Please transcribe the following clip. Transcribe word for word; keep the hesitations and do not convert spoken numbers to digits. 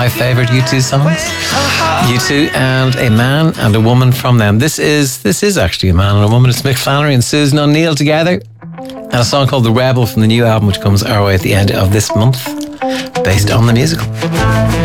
my favourite U two songs. U two and a man and a woman from them. This is this is actually a man and a woman. It's Mick Flannery and Susan O'Neill together. And a song called The Rebel from the new album, which comes our way at the end of this month, based on the musical.